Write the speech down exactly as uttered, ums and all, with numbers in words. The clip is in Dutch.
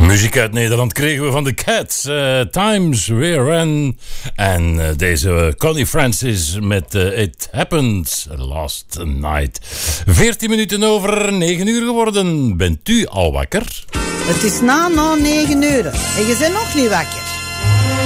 Muziek uit Nederland kregen we van de Cats. Uh, Times We Ran. En uh, deze Connie Francis met uh, It Happened Last Night. veertien minuten over negen uur geworden. Bent u al wakker? Het is na na negen uur en je bent nog niet wakker.